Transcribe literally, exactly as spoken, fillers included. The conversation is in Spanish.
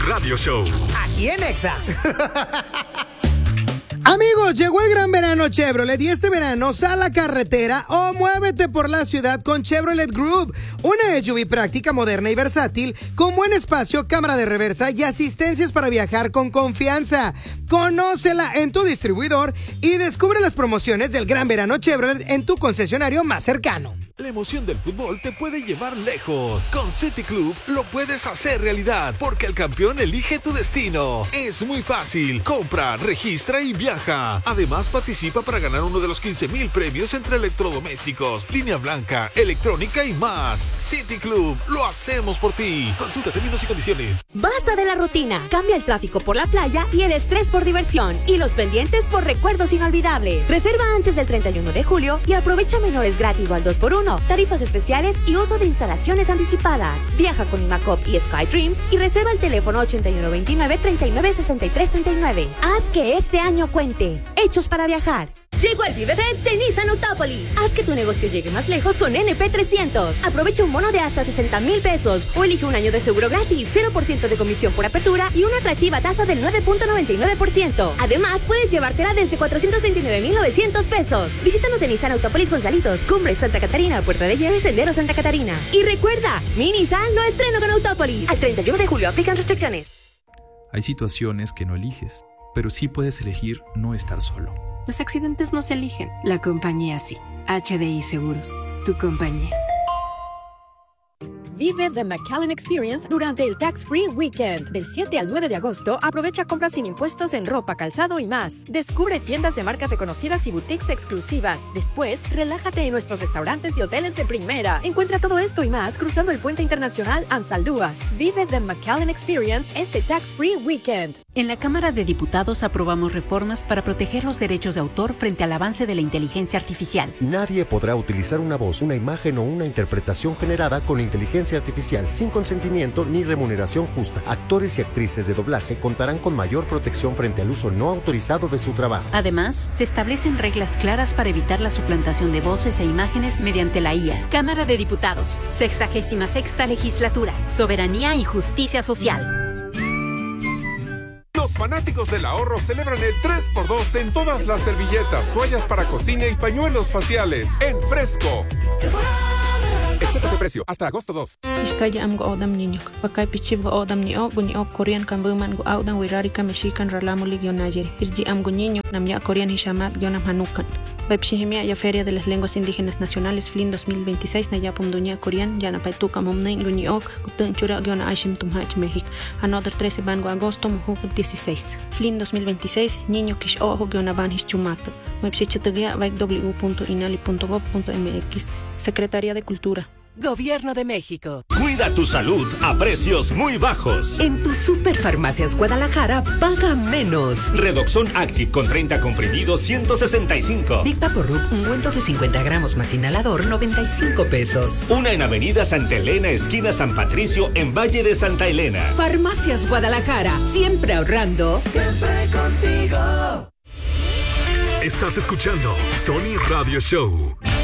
Radio Show. Aquí en Exa. Amigos, llegó el gran verano Chevrolet y este verano sal a la carretera o muévete por la ciudad con Chevrolet Group, una S U V práctica, moderna y versátil con buen espacio, cámara de reversa y asistencias para viajar con confianza. Conócela en tu distribuidor y descubre las promociones del gran verano Chevrolet en tu concesionario más cercano. La emoción del fútbol te puede llevar lejos. Con City Club lo puedes hacer realidad, porque el campeón elige tu destino. Es muy fácil. Compra, registra y viaja. Además, participa para ganar uno de los quince mil premios entre electrodomésticos, línea blanca, electrónica y más. City Club, lo hacemos por ti. Consulta términos y condiciones. Basta de la rutina. Cambia el tráfico por la playa y el estrés por diversión. Y los pendientes por recuerdos inolvidables. Reserva antes del treinta y uno de julio y aprovecha menores gratis o al dos por uno. Tarifas especiales y uso de instalaciones anticipadas. Viaja con Imacop y Sky Dreams y reserva el teléfono ochenta y uno veintinueve, treinta y nueve sesenta y tres treinta y nueve. Haz que este año cuente. Hechos para viajar. Llegó el Vive Fest de Nissan Autópolis. Haz que tu negocio llegue más lejos con N P trescientos. Aprovecha un bono de hasta sesenta mil pesos o elige un año de seguro gratis, cero por ciento de comisión por apertura y una atractiva tasa del nueve punto noventa y nueve por ciento. Además, puedes llevártela desde cuatrocientos veintinueve mil novecientos pesos. Visítanos en Nissan Autópolis Gonzalitos, Cumbre Santa Catarina, Puerta de Hierro y Sendero Santa Catarina. Y recuerda, mi Nissan lo estreno con Autópolis. Al treinta y uno de julio aplican restricciones. Hay situaciones que no eliges, pero sí puedes elegir no estar solo. Los accidentes no se eligen, la compañía sí. H D I Seguros, tu compañía. Vive The McAllen Experience durante el Tax Free Weekend. Del siete al nueve de agosto, aprovecha compras sin impuestos en ropa, calzado y más. Descubre tiendas de marcas reconocidas y boutiques exclusivas. Después, relájate en nuestros restaurantes y hoteles de primera. Encuentra todo esto y más cruzando el puente internacional Ansaldúas. Vive The McAllen Experience este Tax Free Weekend. En la Cámara de Diputados aprobamos reformas para proteger los derechos de autor frente al avance de la inteligencia artificial. Nadie podrá utilizar una voz, una imagen o una interpretación generada con inteligencia artificial sin consentimiento ni remuneración justa. Actores y actrices de doblaje contarán con mayor protección frente al uso no autorizado de su trabajo. Además, se establecen reglas claras para evitar la suplantación de voces e imágenes mediante la I A. Cámara de Diputados, sexagésima sexta legislatura, soberanía y justicia social. Los fanáticos del ahorro celebran el tres por dos en todas las servilletas, toallas para cocina y pañuelos faciales en Fresco. Excepto de precio, hasta agosto dos. Iskaya am go odam niño. Pakai pichib go odam ni o guni o Korean kan buman go audan wirarika mexican ralamo ligion nayer. Irji am go niño nam ya Korean hishamat gionam hanukan. Baipshihimia ya Feria de las Lenguas Indígenas Nacionales Flin dos mil veintiséis na ya pumduña Korean ya na paituka momnei guni o gutun chura giona aishim tumhach México. Another trece van go agosto muhu dieciséis. Flin dos mil veintiséis niño kish o giona van hischumato. Website w punto inali punto gov punto m x. Secretaría de Cultura. Gobierno de México. Cuida tu salud a precios muy bajos. En tus Superfarmacias Guadalajara, paga menos. Redoxon Active con treinta comprimidos, ciento sesenta y cinco. Big Vaporub, ungüento de cincuenta gramos más inhalador, noventa y cinco pesos. Una en Avenida Santa Elena, esquina San Patricio, en Valle de Santa Elena. Farmacias Guadalajara, siempre ahorrando. Siempre contigo. Estás escuchando Sony Radio Show.